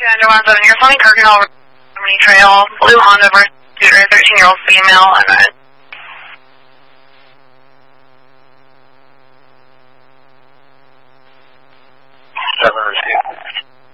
217, you're Sunny Kirkendall, Trail, blue Honda versus scooter, 13-year-old female, and